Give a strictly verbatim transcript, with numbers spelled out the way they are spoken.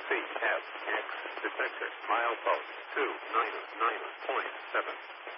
C F X detector. Milepost two nine nine point seven.